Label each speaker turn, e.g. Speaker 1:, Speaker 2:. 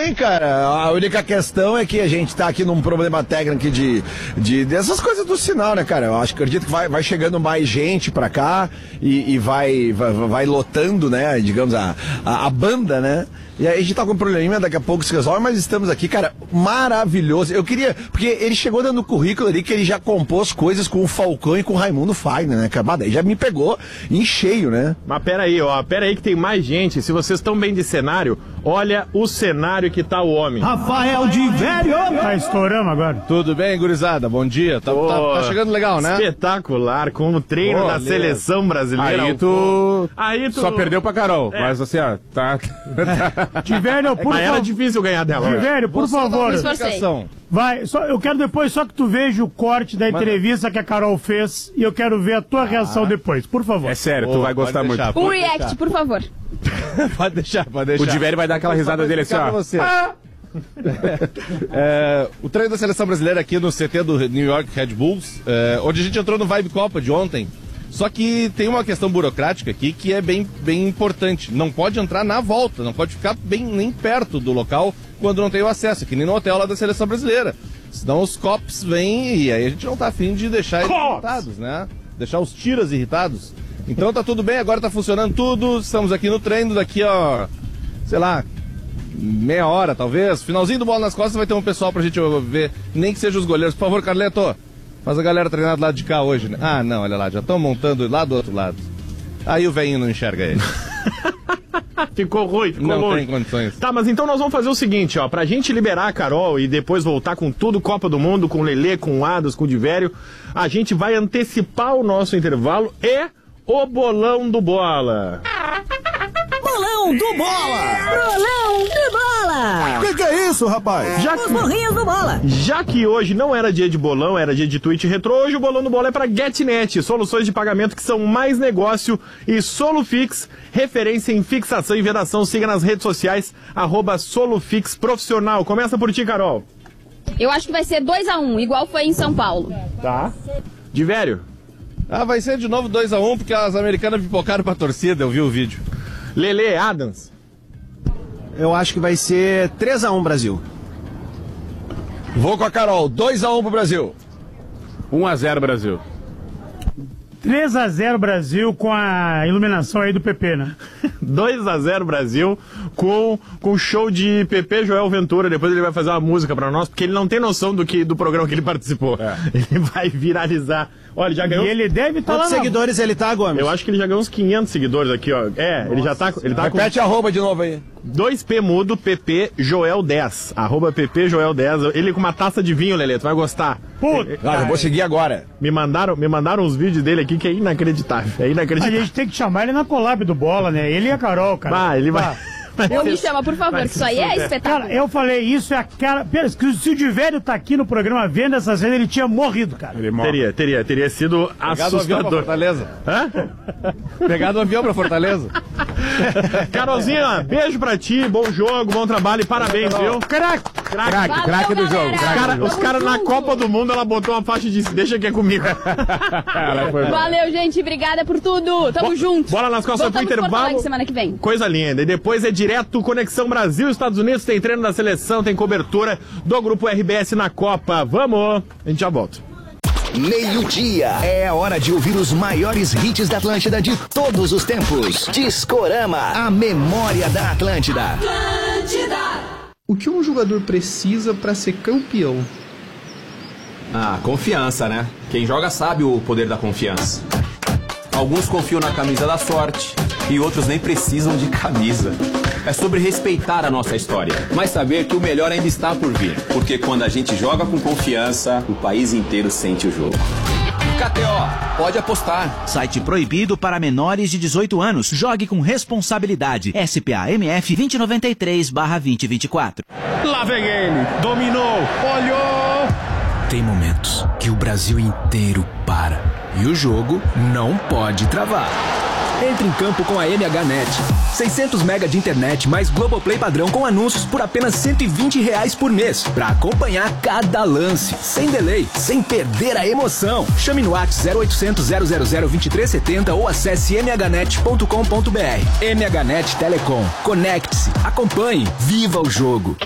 Speaker 1: bem, cara. A única questão é que a gente tá aqui num problema técnico dessas coisas do sinal, né, cara? Eu acredito que vai chegando mais gente pra cá e vai lotando, né, digamos, a banda, né? E aí a gente tá com um probleminha, daqui a pouco se resolve, mas estamos aqui, cara, maravilhoso. Eu queria, porque ele chegou dando currículo ali que ele já compôs coisas com o Falcão e com o Raimundo Fagner, né, cara? Daí já me pegou em cheio, né?
Speaker 2: Mas pera aí que tem mais gente. Se vocês estão bem de cenário, olha o cenário que tá o homem.
Speaker 3: Rafael de Velho! Tá estourando agora.
Speaker 4: Tudo bem, gurizada? Bom dia. Tá chegando legal, né?
Speaker 2: Espetacular, com o treino da seleção brasileira.
Speaker 4: Aí tu... Só perdeu pra Carol, mas assim, ó, tá...
Speaker 3: De Velho, por favor.
Speaker 2: Era difícil ganhar dela.
Speaker 3: De Velho, por favor. Vai, eu quero depois só que tu veja o corte da entrevista que a Carol fez e eu quero ver a tua reação depois, por favor.
Speaker 4: É sério, tu vai gostar muito.
Speaker 5: Um react, por favor.
Speaker 4: Pode deixar.
Speaker 1: O Divério vai dar aquela risada dele assim, ó.
Speaker 4: O treino da seleção brasileira aqui no CT do New York Red Bulls, onde a gente entrou no Vibe Copa de ontem. Só que tem uma questão burocrática aqui que é bem importante. Não pode entrar na volta, não pode ficar nem perto do local quando não tem o acesso, que nem no hotel lá da seleção brasileira. Senão os cops vêm e aí a gente não tá afim de deixar eles irritados, né? Deixar os tiras irritados. Então tá tudo bem, agora tá funcionando tudo, estamos aqui no treino, daqui ó, sei lá, meia hora talvez. Finalzinho do Bola nas Costas vai ter um pessoal pra gente ver, nem que seja os goleiros. Por favor, Carleto. Mas a galera treinar do lado de cá hoje, né? Ah, não, olha lá, já estão montando lá do outro lado. Aí o velhinho não enxerga ele.
Speaker 2: Ficou ruim.
Speaker 4: Não tem condições.
Speaker 2: Tá, mas então nós vamos fazer o seguinte, ó, pra gente liberar a Carol e depois voltar com tudo, Copa do Mundo, com o Lelê, com o Adas, com o Divério, a gente vai antecipar o nosso intervalo e o Bolão do Bola.
Speaker 6: Bolão do Bola! Bolão do Bola!
Speaker 1: Que é isso, rapaz?
Speaker 6: Os burrinhos do Bola!
Speaker 2: Já que hoje não era dia de bolão, era dia de tweet retrô, hoje o Bolão do Bola é pra GetNet, soluções de pagamento que são mais negócio, e Solufix, referência em fixação e vedação. Siga nas redes sociais, @SolufixProfissional. Começa por ti, Carol.
Speaker 5: Eu acho que vai ser 2-1, igual foi em São Paulo.
Speaker 2: Tá. Divério.
Speaker 4: Vai ser de novo 2-1, porque as americanas pipocaram pra torcida, eu vi o vídeo.
Speaker 2: Lelê, Adams.
Speaker 1: Eu acho que vai ser 3-1 Brasil. Vou com a Carol, 2-1 pro Brasil.
Speaker 4: 1-0 Brasil.
Speaker 3: 3-0 Brasil com a iluminação aí do PP, né?
Speaker 2: 2-0 Brasil com show de PP Joel Ventura. Depois ele vai fazer uma música pra nós, porque ele não tem noção do programa que ele participou. Ele vai viralizar. Olha, já ganhou.
Speaker 3: E ele deve estar lá.
Speaker 1: Quantos seguidores ele tá, Gomes?
Speaker 2: Eu acho que ele já ganhou uns 500 seguidores aqui, ó. Ele já tá. Ele tá
Speaker 1: Repete arroba de novo aí.
Speaker 2: 2P mudo, PP Joel 10. @PP Joel 10. Ele com uma taça de vinho, Lelê, tu vai gostar.
Speaker 3: Puta!
Speaker 1: Eu vou seguir agora.
Speaker 2: Me mandaram uns vídeos dele aqui que é inacreditável. É inacreditável.
Speaker 3: A gente tem que chamar ele na collab do Bola, né? Ele e a Carol, cara.
Speaker 2: Ele vai.
Speaker 5: Pô, me chama, por favor, que isso aí é espetáculo.
Speaker 3: Cara, eu falei, isso é a cara... Se o Divério tá aqui no programa vendo essa cena, ele tinha morrido, cara.
Speaker 2: Teria sido
Speaker 4: assustador. Pegado o avião pra Fortaleza. Pegado o avião pra Fortaleza.
Speaker 2: Carolzinha, beijo pra ti, bom jogo, bom trabalho e parabéns, viu?
Speaker 4: Craque do jogo.
Speaker 2: Os caras na Copa do Mundo, ela botou uma faixa de deixa que é comigo.
Speaker 5: Valeu, gente, obrigada por tudo. Tamo junto.
Speaker 2: Bola nas costas pro intervalo.
Speaker 5: Semana que vem.
Speaker 2: Coisa linda. E depois é direto Conexão Brasil, Estados Unidos, tem treino da seleção, tem cobertura do Grupo RBS na Copa. Vamos! A gente já volta.
Speaker 7: Meio-dia. É a hora de ouvir os maiores hits da Atlântida de todos os tempos. Discorama, a memória da Atlântida.
Speaker 8: O que um jogador precisa para ser campeão?
Speaker 9: Confiança, né? Quem joga sabe o poder da confiança. Alguns confiam na camisa da sorte e outros nem precisam de camisa. É sobre respeitar a nossa história, mas saber que o melhor ainda está por vir. Porque quando a gente joga com confiança, o país inteiro sente o jogo. KTO, pode apostar.
Speaker 10: Site proibido para menores de 18 anos. Jogue com responsabilidade. SPA-MF 2093/2024.
Speaker 2: Lá vem ele, dominou, olhou.
Speaker 11: Tem momentos que o Brasil inteiro para e o jogo não pode travar. Entre em campo com a MHNet. 600 mega de internet mais Globoplay padrão com anúncios por apenas R$120 por mês. Pra acompanhar cada lance, sem delay, sem perder a emoção. Chame no WhatsApp 0800 000 2370 ou acesse mhnet.com.br. MHNet Telecom. Conecte-se, acompanhe, viva o jogo.